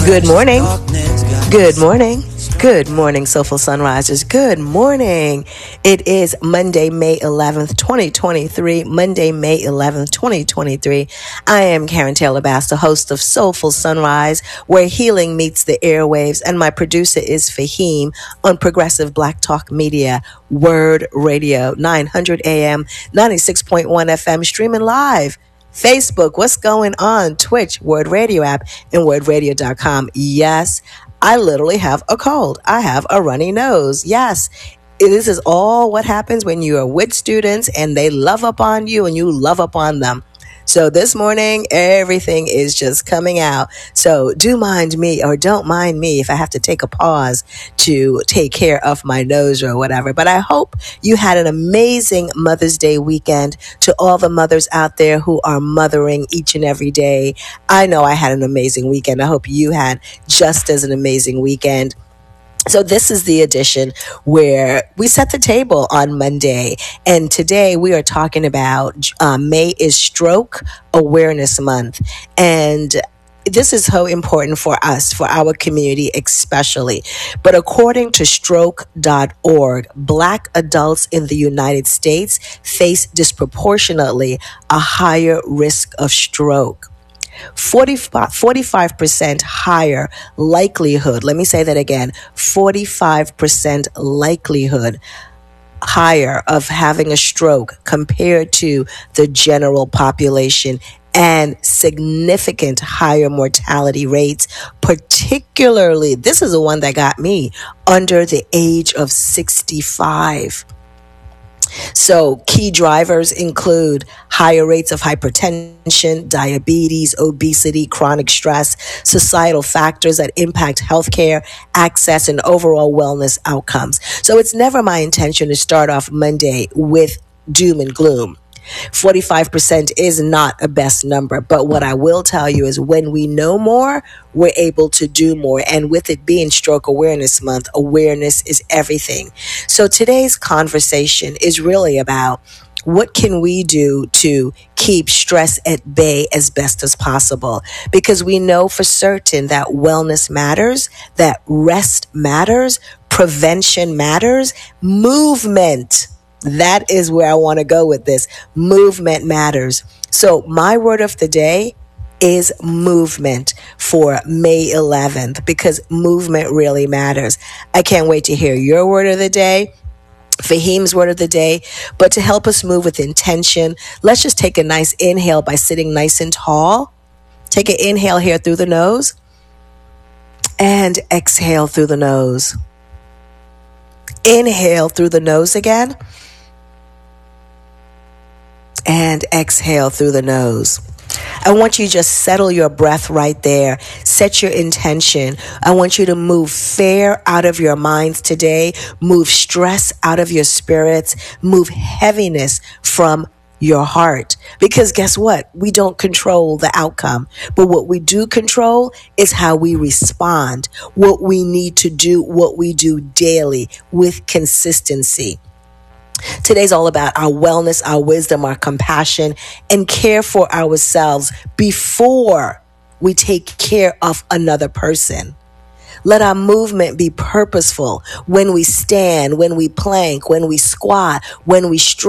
Good morning. Good morning. Good morning, Soulful Sunrisers. Good morning. It is Monday, May 11th, 2023. Monday, May 11th, 2023. I am Karen Taylor Bass, the host of Soulful Sunrise, where healing meets the airwaves, and my producer is Fahim on Progressive Black Talk Media, Word Radio, 900 AM, 96.1 FM, streaming live. Facebook, what's going on? Twitch, Word Radio app, and wordradio.com. Yes, I literally have a cold. I have a runny nose. Yes, this is all what happens when you are with students and they love up on you and you love up on them. So this morning, everything is just coming out. So do mind me or don't mind me if I have to take a pause to take care of my nose or whatever. But I hope you had an amazing Mother's Day weekend. To all the mothers out there who are mothering each and every day, I know I had an amazing weekend. I hope you had just as an amazing weekend. So this is the edition where we set the table on Monday. And today we are talking about May is Stroke Awareness Month. And this is so important for us, for our community especially. But according to stroke.org, Black adults in the United States face disproportionately a higher risk of stroke. 45% higher likelihood. Let me say that again. 45% likelihood higher of having a stroke compared to the general population, and significant higher mortality rates, particularly, this is the one that got me, under the age of 65. So key drivers include higher rates of hypertension, diabetes, obesity, chronic stress, societal factors that impact healthcare, access, and overall wellness outcomes. So it's never my intention to start off Monday with doom and gloom. 45% is not a best number, but what I will tell you is when we know more, we're able to do more. And with it being Stroke Awareness Month, awareness is everything. So today's conversation is really about what can we do to keep stress at bay as best as possible? Because we know for certain that wellness matters, that rest matters, prevention matters, movement. That is where I want to go with this. Movement matters. So my word of the day is movement for May 11th, because movement really matters. I can't wait to hear your word of the day, Fahim's word of the day. But to help us move with intention, let's just take a nice inhale by sitting nice and tall. Take an inhale here through the nose and exhale through the nose. Inhale through the nose again. And exhale through the nose. I want you to just settle your breath right there. Set your intention. I want you to move fear out of your minds today. Move stress out of your spirits. Move heaviness from your heart. Because guess what? We don't control the outcome. But what we do control is how we respond. What we need to do, what we do daily with consistency. Today's all about our wellness, our wisdom, our compassion, and care for ourselves before we take care of another person. Let our movement be purposeful when we stand, when we plank, when we squat, when we stretch.